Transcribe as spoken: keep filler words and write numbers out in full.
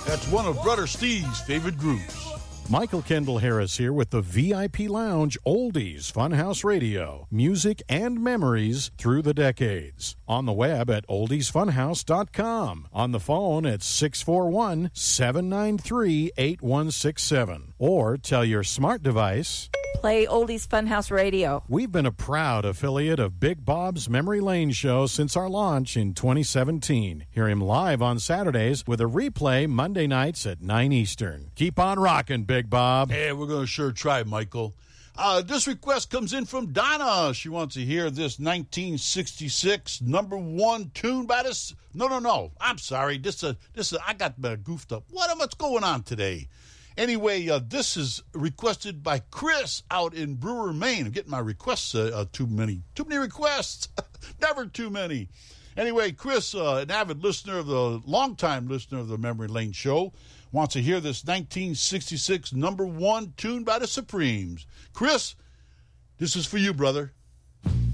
That's one of Brother Steve's favorite groups. Michael Kendall Harris here with the V I P Lounge Oldies Funhouse Radio. Music and memories through the decades. On the web at oldies funhouse dot com. On the phone at six four one, seven nine three, eight one six seven. Or tell your smart device, play Oldies Funhouse Radio. We've been a proud affiliate of Big Bob's Memory Lane Show since our launch in twenty seventeen. Hear him live on Saturdays with a replay Monday nights at nine Eastern. Keep on rocking, Big Bob. Hey, we're going to sure try, Michael. Uh, this request comes in from Donna. She wants to hear this nineteen sixty-six number one tune by this. No, no, no. I'm sorry. This, uh, this, uh, I got uh, goofed up. What, what's going on today? Anyway, uh, this is requested by Chris out in Brewer, Maine. I'm getting my requests uh, uh, too many. Too many requests. Never too many. Anyway, Chris, uh, an avid listener of the, longtime listener of the Memory Lane Show, wants to hear this nineteen sixty-six number one tune by the Supremes. Chris, this is for you, brother.